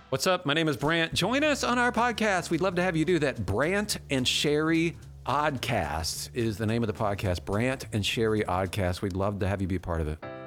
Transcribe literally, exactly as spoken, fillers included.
What's up? My name is Brant. Join us on our podcast. We'd love to have you do that. Brant and Sherry Oddcast is the name of the podcast. Brant and Sherry Oddcast. We'd love to have you be a part of it.